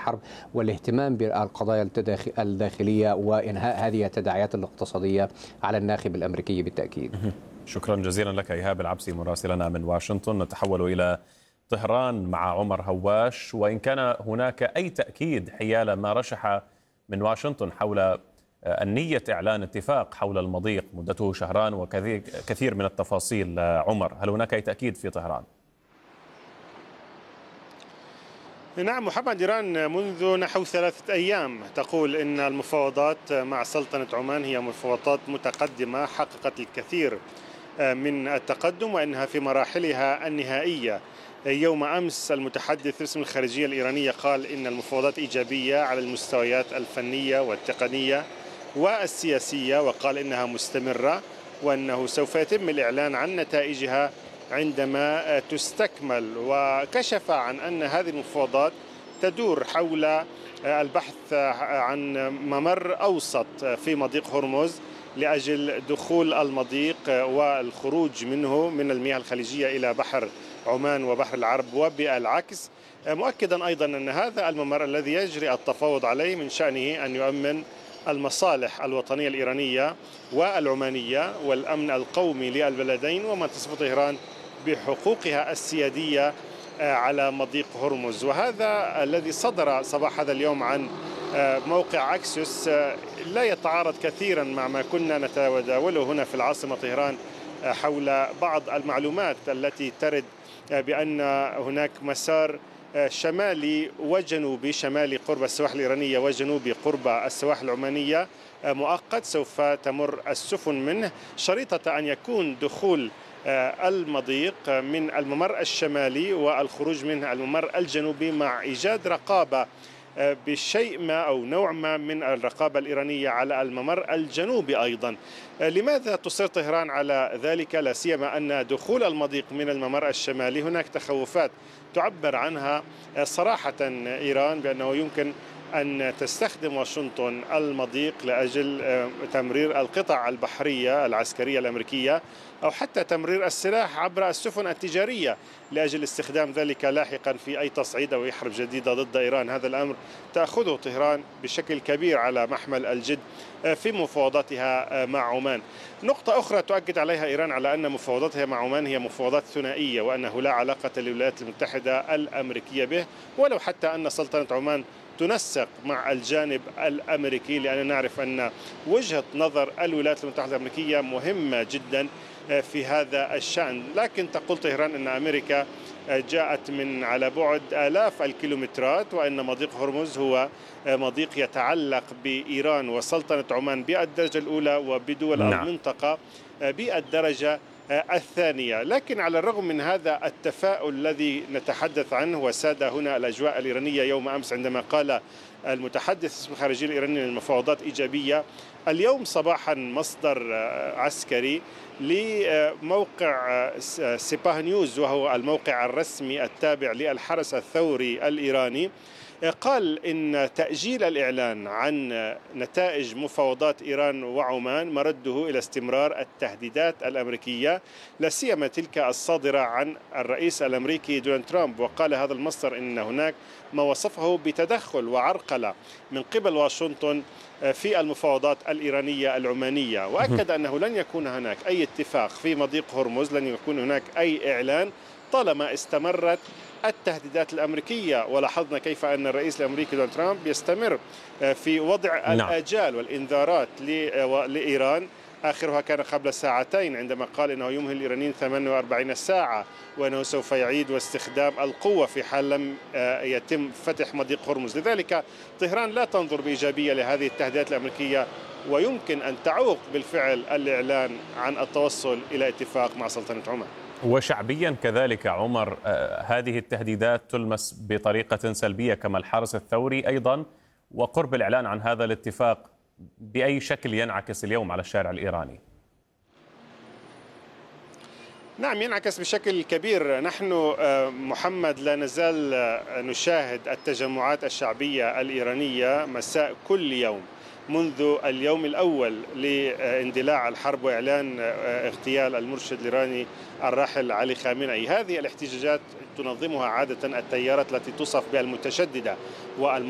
الحرب والاهتمام بالقضايا الداخلية وإنهاء هذه التداعيات الاقتصادية على الناخب الأمريكي بالتأكيد. شكرا جزيلا لك إيهاب العبسي مراسلنا من واشنطن. نتحول إلى طهران مع عمر هواش، وإن كان هناك أي تأكيد حيال ما رشح من واشنطن حول النية إعلان اتفاق حول المضيق مدته شهران وكثير من التفاصيل، عمر، هل هناك أي تأكيد في طهران؟ نعم محمد، إيران منذ نحو 3 أيام تقول إن المفاوضات مع سلطنة عمان هي مفاوضات متقدمة حققت الكثير من التقدم وإنها في مراحلها النهائية. يوم أمس المتحدث باسم الخارجية الإيرانية قال إن المفاوضات إيجابية على المستويات الفنية والتقنية والسياسية، وقال إنها مستمرة وأنه سوف يتم الإعلان عن نتائجها عندما تستكمل. وكشف عن أن هذه المفاوضات تدور حول البحث عن ممر أوسط في مضيق هرمز لأجل دخول المضيق والخروج منه من المياه الخليجية إلى بحر عمان وبحر العرب وبالعكس، مؤكدا أيضا أن هذا الممر الذي يجري التفاوض عليه من شأنه أن يؤمن المصالح الوطنية الإيرانية والعمانية والأمن القومي للبلدين، وما تصف طهران بحقوقها السيادية على مضيق هرمز. وهذا الذي صدر صباح هذا اليوم عن موقع أكسيوس لا يتعارض كثيرا مع ما كنا نتداوله هنا في العاصمة طهران حول بعض المعلومات التي ترد بأن هناك مسار شمالي وجنوبي، شمالي قرب السواحل الإيرانية وجنوبي قرب السواحل العمانية مؤقت سوف تمر السفن منه، شريطة أن يكون دخول المضيق من الممر الشمالي والخروج من الممر الجنوبي مع إيجاد رقابة بشيء ما أو نوع ما من الرقابة الإيرانية على الممر الجنوبي أيضا. لماذا تصر طهران على ذلك؟ لا سيما أن دخول المضيق من الممر الشمالي هناك تخوفات تعبر عنها صراحة إيران بأنه يمكن أن تستخدم واشنطن المضيق لأجل تمرير القطع البحرية العسكرية الأمريكية أو حتى تمرير السلاح عبر السفن التجارية لأجل استخدام ذلك لاحقا في أي تصعيد أو حرب جديدة ضد إيران. هذا الأمر تأخذه طهران بشكل كبير على محمل الجد في مفاوضاتها مع عمان. نقطة أخرى تؤكد عليها إيران على أن مفاوضاتها مع عمان هي مفاوضات ثنائية وأنه لا علاقة للولايات المتحدة الأمريكية به، ولو حتى أن سلطنة عمان تنسق مع الجانب الأمريكي، لأننا نعرف أن وجهة نظر الولايات المتحدة الأمريكية مهمة جدا في هذا الشأن. لكن تقول طهران أن أمريكا جاءت من على بعد آلاف الكيلومترات وأن مضيق هرمز هو مضيق يتعلق بإيران وسلطنة عمان بالدرجة الأولى وبدول المنطقة بالدرجة الثانية. لكن على الرغم من هذا التفاؤل الذي نتحدث عنه وساد هنا الأجواء الإيرانية يوم أمس عندما قال المتحدث باسم الخارجية الإيراني المفاوضات إيجابية، اليوم صباحا مصدر عسكري لموقع سيباه نيوز وهو الموقع الرسمي التابع للحرس الثوري الإيراني قال إن تأجيل الإعلان عن نتائج مفاوضات إيران وعمان مرده إلى استمرار التهديدات الأمريكية لا سيما تلك الصادرة عن الرئيس الأمريكي دونالد ترامب. وقال هذا المصدر إن هناك ما وصفه بتدخل وعرقلة من قبل واشنطن في المفاوضات الإيرانية العمانية، وأكد أنه لن يكون هناك أي اتفاق في مضيق هرمز، لن يكون هناك أي إعلان طالما استمرت التهديدات الأمريكية. ولاحظنا كيف أن الرئيس الأمريكي دونالد ترامب يستمر في وضع الآجال والإنذارات لإيران، آخرها كان قبل ساعتين عندما قال أنه يمهل الإيرانيين 48 ساعة وأنه سوف يعيد واستخدام القوة في حال لم يتم فتح مضيق هرمز. لذلك طهران لا تنظر بإيجابية لهذه التهديدات الأمريكية ويمكن أن تعوق بالفعل الإعلان عن التوصل إلى اتفاق مع سلطنة عمان. وشعبيا كذلك عمر، هذه التهديدات تلمس بطريقة سلبية كما الحرس الثوري أيضا، وقرب الإعلان عن هذا الاتفاق بأي شكل ينعكس اليوم على الشارع الإيراني؟ نعم، ينعكس بشكل كبير. نحن محمد لا نزال نشاهد التجمعات الشعبية الإيرانية مساء كل يوم منذ اليوم الأول لاندلاع الحرب وإعلان اغتيال المرشد الإيراني الراحل علي خامنئي. هذه الاحتجاجات تنظمها عادة التيارات التي توصف بها المتشددة